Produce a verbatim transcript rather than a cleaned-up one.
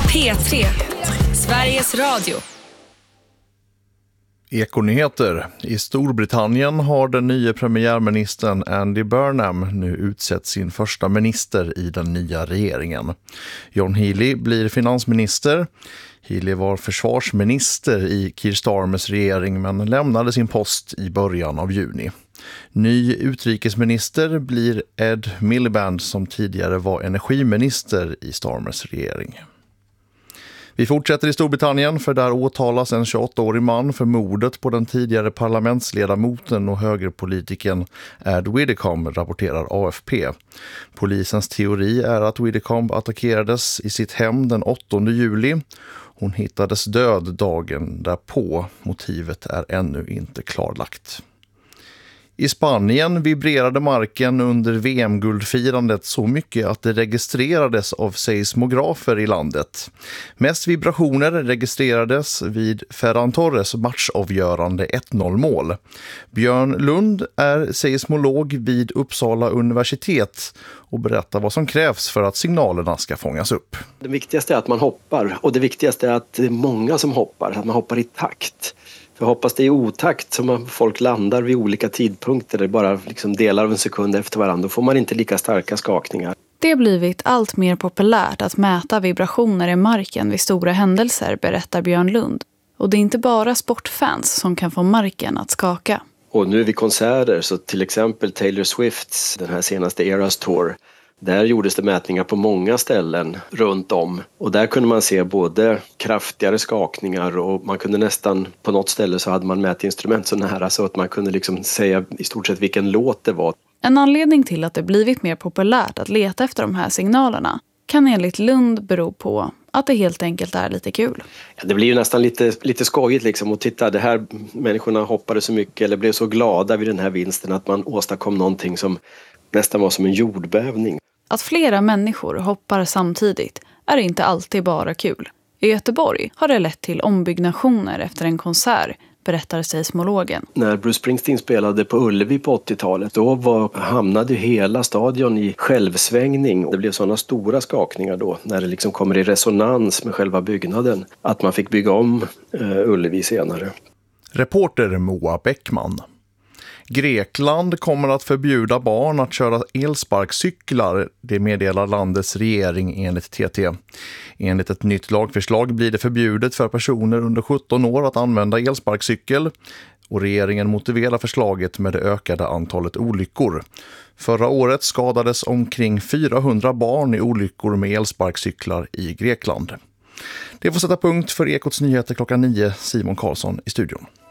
P tre, Sveriges Radio. Ekonyheter. I Storbritannien har den nya premiärministern Andy Burnham nu utsett sin första minister i den nya regeringen. John Healey blir finansminister. Healey var försvarsminister i Keir Starmers regering men lämnade sin post i början av juni. Ny utrikesminister blir Ed Miliband som tidigare var energiminister i Starmers regering. Vi fortsätter i Storbritannien för där åtalas en tjugoåttaårig man för mordet på den tidigare parlamentsledamoten och högerpolitiken Ed Widdecombe, rapporterar A F P. Polisens teori är att Widdecombe attackerades i sitt hem den åttonde juli. Hon hittades död dagen därpå. Motivet är ännu inte klarlagt. I Spanien vibrerade marken under V M-guldfirandet så mycket att det registrerades av seismografer i landet. Mest vibrationer registrerades vid Ferran Torres matchavgörande ett noll-mål. Björn Lund är seismolog vid Uppsala universitet och berättar vad som krävs för att signalerna ska fångas upp. Det viktigaste är att man hoppar, och det viktigaste är att det är många som hoppar, att man hoppar i takt. För hoppas det är i otakt som folk landar vid olika tidpunkter, det är bara liksom delar av en sekund efter varandra, då får man inte lika starka skakningar. Det har blivit allt mer populärt att mäta vibrationer i marken vid stora händelser, berättar Björn Lund. Och det är inte bara sportfans som kan få marken att skaka. Och nu vid konserter, så till exempel Taylor Swifts, den här senaste Eras Tour, där gjordes det mätningar på många ställen runt om. Och där kunde man se både kraftigare skakningar och man kunde nästan, på något ställe så hade man mätinstrument så nära så att man kunde liksom säga i stort sett vilken låt det var. En anledning till att det blivit mer populärt att leta efter de här signalerna kan enligt Lund bero på att det helt enkelt är lite kul. Ja, det blir ju nästan lite, lite skojigt liksom att titta, det här människorna hoppade så mycket eller blev så glada vid den här vinsten att man åstadkom någonting som nästan var som en jordbävning. Att flera människor hoppar samtidigt är inte alltid bara kul. I Göteborg har det lett till ombyggnationer efter en konsert, berättar seismologen. När Bruce Springsteen spelade på Ullevi på åttiotalet, då var, hamnade hela stadion i självsvängning. Det blev sådana stora skakningar då, när det liksom kommer i resonans med själva byggnaden, att man fick bygga om eh, Ullevi senare. Reporter Moa Bäckman. Grekland kommer att förbjuda barn att köra elsparkcyklar, det meddelar landets regering enligt T T. Enligt ett nytt lagförslag blir det förbjudet för personer under sjutton år att använda elsparkcykel och regeringen motiverar förslaget med det ökade antalet olyckor. Förra året skadades omkring fyrahundra barn i olyckor med elsparkcyklar i Grekland. Det får sätta punkt för Ekots nyheter klockan nio. Simon Karlsson i studion.